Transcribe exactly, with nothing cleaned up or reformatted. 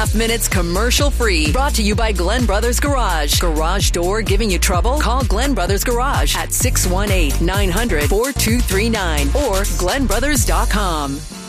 half minutes commercial free. Brought to you by Glenn Brothers Garage. Garage door giving you trouble? Call Glenn Brothers Garage at six one eight, nine hundred, four two three nine or glenn brothers dot com.